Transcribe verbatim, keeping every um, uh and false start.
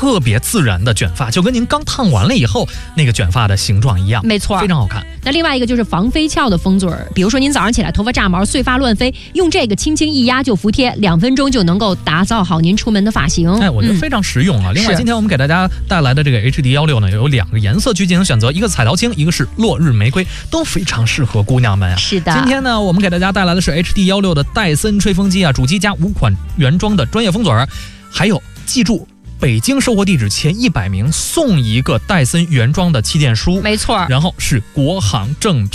特别自然的卷发，就跟您刚烫完了以后那个卷发的形状一样， 没错， 非常好看。 那另外一个就是防飞翘的风嘴儿，比如说您早上起来头发炸毛、碎发乱飞，用这个轻轻一压就服帖，两分钟就能够打造好您出门的发型。 哎，我觉得非常实用啊。嗯、另外，今天我们给大家带来的这个 H D 一六呢，有两个颜色去进行选择，一个彩桃青，一个是落日玫瑰，都非常适合姑娘们啊。 是的。 今天呢，我们给大家带来的是 H D 一六的戴森吹风机啊，主机加五款原装的专业风嘴儿，还有记住。北京售货地址前一百名送一个戴森原装的气垫梳， 没错， 然后是国行正品。